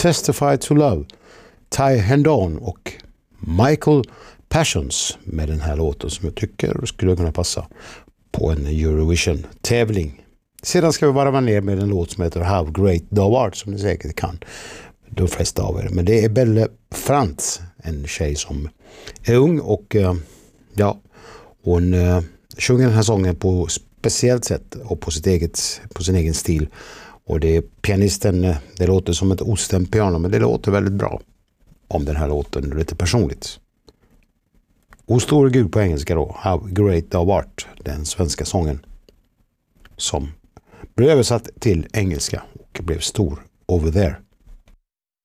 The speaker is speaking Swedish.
Testify to Love, Ty Hendon och Michael Passions med den här låten som jag tycker skulle kunna passa på en Eurovision-tävling. Sedan ska vi varva ner med en låt som heter How Great Thou Art, som ni säkert kan, de flesta av er. Men det är Belle Frantz, en tjej som är ung och hon sjunger den här sången på speciellt sätt och på sin egen stil. Och det är pianisten, det låter som ett ostämt piano, men det låter väldigt bra om den här låten, lite personligt. O store Gud på engelska då, How Great Thou Art, den svenska sången som blev översatt till engelska och blev stor over there.